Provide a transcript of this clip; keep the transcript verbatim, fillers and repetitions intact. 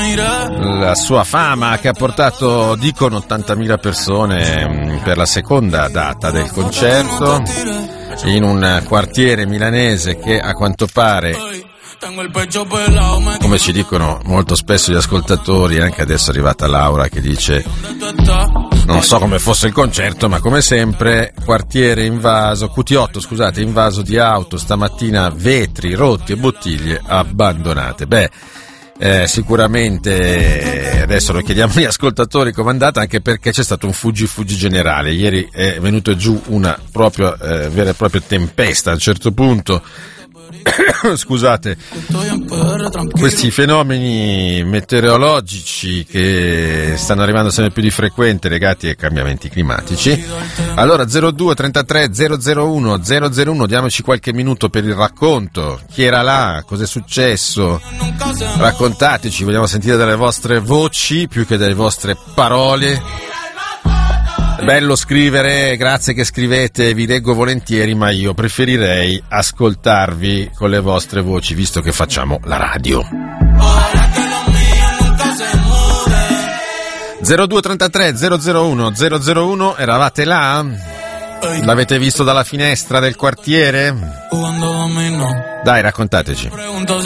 la sua fama che ha portato, dicono, ottantamila persone per la seconda data del concerto in un quartiere milanese che a quanto pare, come ci dicono molto spesso gli ascoltatori, anche adesso è arrivata Laura che dice non so come fosse il concerto, ma come sempre quartiere invaso, Q T otto scusate, invaso di auto, stamattina vetri rotti e bottiglie abbandonate. Beh, eh, sicuramente adesso lo chiediamo agli ascoltatori com'è andata, anche perché c'è stato un fuggi fuggi generale. Ieri è venuto giù una proprio eh, vera e propria tempesta a un certo punto. Scusate, questi fenomeni meteorologici che stanno arrivando sempre più di frequente legati ai cambiamenti climatici. Allora zero due trentatré zero zero uno zero zero uno, diamoci qualche minuto per il racconto. Chi era là? Cos'è successo? Raccontateci, vogliamo sentire dalle vostre voci più che dalle vostre parole. Bello scrivere, grazie che scrivete, vi leggo volentieri, ma io preferirei ascoltarvi con le vostre voci, visto che facciamo la radio. zero due trentatré zero zero uno zero zero uno, eravate là? L'avete visto dalla finestra del quartiere? Dai, raccontateci.